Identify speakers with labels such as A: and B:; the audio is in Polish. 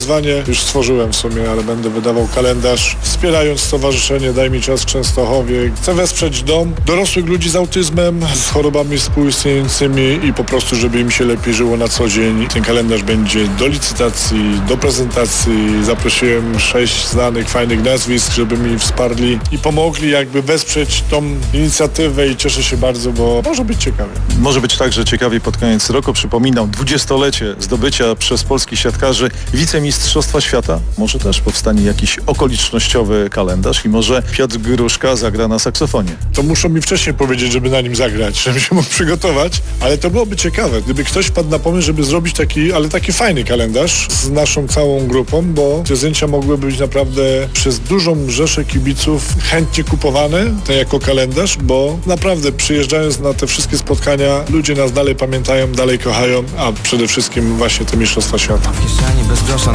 A: Wyzwanie już stworzyłem w sumie, ale będę wydawał kalendarz, wspierając Stowarzyszenie Daj mi czas w Częstochowie. Chcę wesprzeć dom dorosłych ludzi z autyzmem, z chorobami współistniejącymi i po prostu, żeby im się lepiej żyło na co dzień. Ten kalendarz będzie do licytacji, do prezentacji. Zaprosiłem 6 znanych, fajnych nazwisk, żeby mi wsparli i pomogli jakby wesprzeć tą inicjatywę i cieszę się bardzo, bo może być ciekawie.
B: Może być także ciekawie pod koniec roku. Przypominam, 20-lecie zdobycia przez polskich siatkarzy wicemistrzostwa świata. Może też powstanie jakiś okolicznościowy kalendarz i może Piotr Gruszka zagra na saksofonie.
A: To muszą mi wcześniej powiedzieć, żeby na nim zagrać, żebym się mógł przygotować, ale to byłoby ciekawe, gdyby ktoś wpadł na pomysł, żeby zrobić taki fajny kalendarz z naszą całą grupą, bo te zdjęcia mogłyby być naprawdę przez dużą rzeszę kibiców chętnie kupowane, to jako kalendarz, bo naprawdę przyjeżdżając na te wszystkie spotkania, ludzie nas dalej pamiętają, dalej kochają, a przede wszystkim właśnie te mistrzostwa świata.
C: W kieszeni bez grosza.